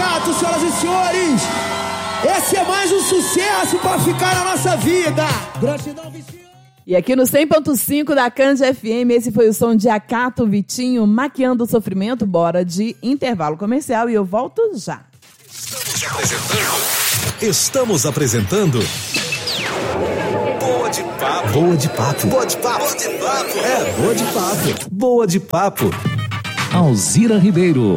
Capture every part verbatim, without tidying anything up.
Acato, senhoras e senhores. Esse é mais um sucesso pra ficar na nossa vida. Gratidão, Vitinho. E aqui no cem ponto cinco da Cândia F M, esse foi o som de Acato, Vitinho, Maquiando o Sofrimento. Bora de intervalo comercial e eu volto já. Estamos apresentando... Estamos apresentando... Boa de Papo. Boa de Papo. Boa de Papo. Boa de Papo. É, Boa de Papo. Boa de Papo. Alzira Ribeiro.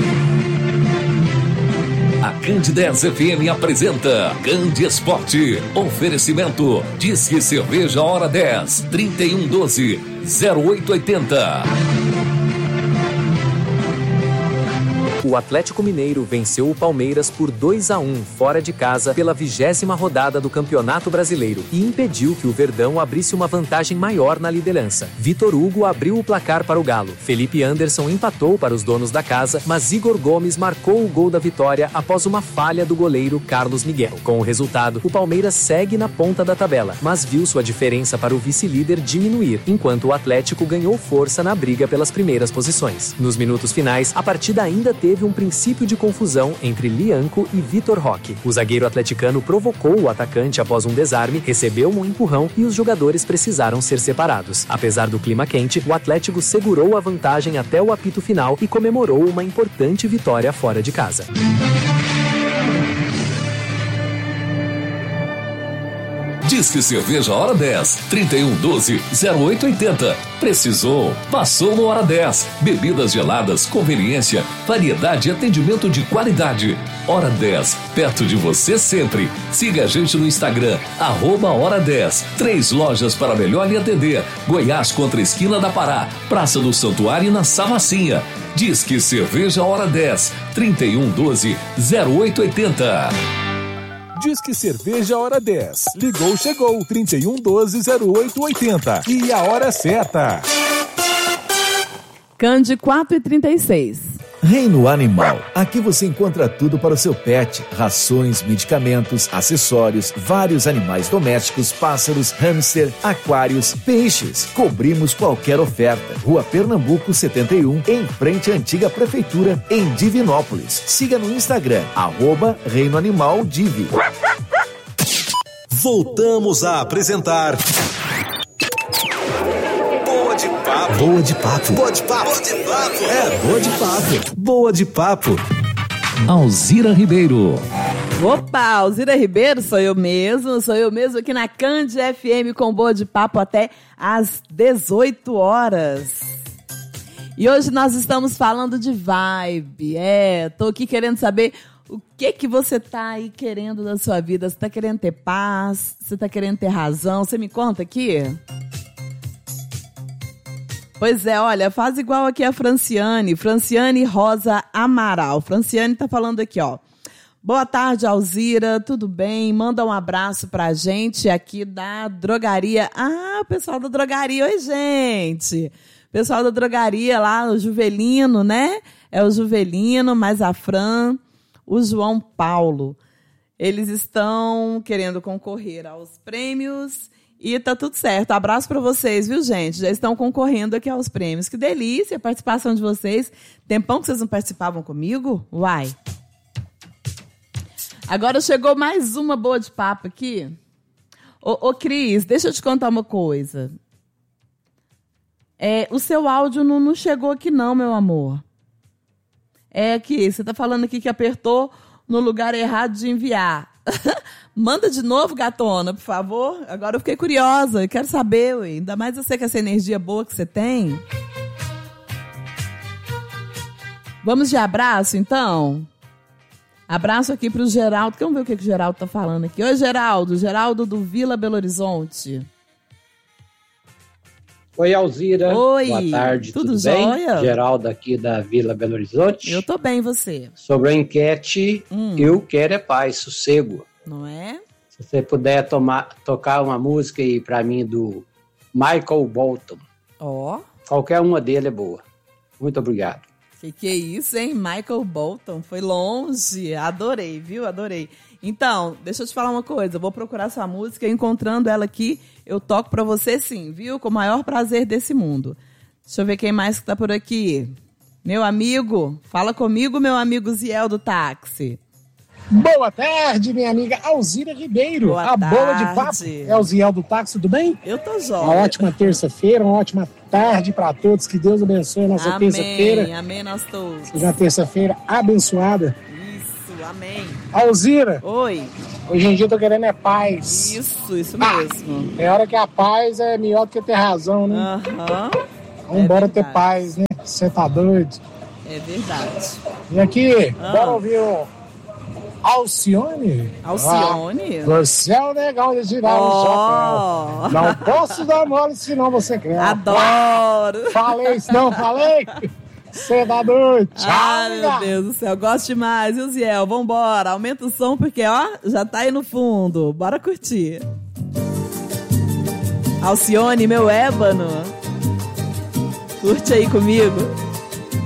A Candidez F M apresenta Candi Esporte. Oferecimento Disque Cerveja Hora dez, trinta e um doze, zero oito oitenta. O Atlético Mineiro venceu o Palmeiras por dois a um fora de casa pela vigésima rodada do Campeonato Brasileiro e impediu que o Verdão abrisse uma vantagem maior na liderança. Vitor Hugo abriu o placar para o Galo. Felipe Anderson empatou para os donos da casa, mas Igor Gomes marcou o gol da vitória após uma falha do goleiro Carlos Miguel. Com o resultado, o Palmeiras segue na ponta da tabela, mas viu sua diferença para o vice-líder diminuir, enquanto o Atlético ganhou força na briga pelas primeiras posições. Nos minutos finais, a partida ainda teve um princípio de confusão entre Lianco e Vitor Roque. O zagueiro atleticano provocou o atacante após um desarme, recebeu um empurrão e os jogadores precisaram ser separados. Apesar do clima quente, o Atlético segurou a vantagem até o apito final e comemorou uma importante vitória fora de casa. Disque Cerveja Hora dez, trinta e um doze, zero oito oitenta. Precisou? Passou no Hora dez. Bebidas geladas, conveniência, variedade e atendimento de qualidade. Hora dez, perto de você sempre. Siga a gente no Instagram, arroba Hora dez. Três lojas para melhor lhe atender. Goiás contra a esquina da Pará, Praça do Santuário na Savacinha. Disque Cerveja Hora dez, trinta e um doze, zero oito oitenta. Disque Cerveja Hora dez. Ligou, chegou. trinta e um doze, zero oito oitenta. E a hora certa. Candi quatro e trinta e seis. Reino Animal. Aqui você encontra tudo para o seu pet. Rações, medicamentos, acessórios, vários animais domésticos, pássaros, hamster, aquários, peixes. Cobrimos qualquer oferta. Rua Pernambuco setenta e um, em frente à antiga prefeitura, em Divinópolis. Siga no Instagram, arroba Reino Animal Divi. Voltamos a apresentar... Boa de Papo. Boa de Papo. Boa de Papo. É, Boa de Papo. Boa de Papo. Alzira Ribeiro. Opa, Alzira Ribeiro, sou eu mesmo, sou eu mesmo aqui na Cândia F M com Boa de Papo até às dezoito horas. E hoje nós estamos falando de vibe. É, tô aqui querendo saber o que que você tá aí querendo da sua vida. Você tá querendo ter paz? Você tá querendo ter razão? Você me conta aqui? Pois é, olha, faz igual aqui a Franciane, Franciane Rosa Amaral. Franciane tá falando aqui, ó. Boa tarde, Alzira, tudo bem? Manda um abraço pra gente aqui da drogaria. Ah, o pessoal da drogaria, oi, gente. Pessoal da drogaria lá, o Juvelino, né? É o Juvelino, mais a Fran, o João Paulo. Eles estão querendo concorrer aos prêmios... E tá tudo certo. Abraço para vocês, viu, gente? Já estão concorrendo aqui aos prêmios. Que delícia a participação de vocês. Tempão que vocês não participavam comigo? Uai. Agora chegou mais uma Boa de Papo aqui. Ô, ô Cris, deixa eu te contar uma coisa. É, o seu áudio não, não chegou aqui não, meu amor. É aqui, você tá falando aqui que apertou no lugar errado de enviar. Manda de novo, gatona, por favor. Agora eu fiquei curiosa, eu quero saber, ué. Ainda mais você com essa energia boa que você tem. Vamos de abraço, então? Abraço aqui para o Geraldo. Vamos ver o que, que o Geraldo está falando aqui. Oi, Geraldo. Geraldo do Vila Belo Horizonte. Oi, Alzira. Oi. Boa tarde, tudo, tudo jóia? bem? Geraldo aqui da Vila Belo Horizonte. Eu tô bem, você? Sobre a enquete, hum. eu quero é paz, sossego. Não é? Se você puder tomar, tocar uma música aí pra mim do Michael Bolton. Ó. Oh. Qualquer uma dele é boa. Muito obrigado. Que que é isso, hein? Michael Bolton. Foi longe. Adorei, viu? Adorei. Então, deixa eu te falar uma coisa. Eu vou procurar sua música. Encontrando ela aqui, eu toco pra você sim, viu? Com o maior prazer desse mundo. Deixa eu ver quem mais que tá por aqui. Meu amigo, fala comigo, meu amigo Ziel do táxi. Boa tarde, minha amiga Alzira Ribeiro. Boa a tarde. bola de papo é o Ziel do táxi, tudo bem? Eu tô jóia. Uma ótima terça-feira, uma ótima tarde para todos. Que Deus abençoe a nossa amém, terça-feira. Amém, nós todos. Seja uma terça-feira abençoada. Isso, amém. Alzira. Oi. Hoje em dia eu tô querendo é paz. Isso, isso ah, mesmo. É hora que a paz é melhor do que ter razão, né? Aham. Uhum. Vambora é ter paz, né? Você tá doido? É verdade. E aqui, ah. bora ouvir o Alcione? Alcione? Ah, você é o legal de tirar oh. o chapéu. Não posso dar mole, senão você quer. Adoro! Ah, falei isso, não falei? Você dá doido. Tchau, ai, amiga. meu Deus do céu, gosto demais. E o Ziel, vambora, aumenta o som porque, ó, já tá aí no fundo. Bora curtir. Alcione, meu ébano. Curte aí comigo.